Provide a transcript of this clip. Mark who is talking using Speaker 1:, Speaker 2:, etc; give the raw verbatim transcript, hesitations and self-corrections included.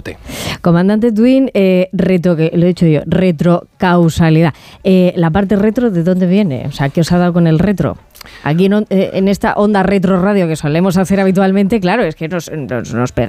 Speaker 1: norte.
Speaker 2: Comandante Twin, eh, reto, que lo he dicho yo, retrocausalidad. Eh, la parte retro, ¿de dónde viene? O sea, ¿qué os ha dado con el retro? Aquí en, en esta onda retro radio que solemos hacer habitualmente, claro, es que nos, nos, nos pegamos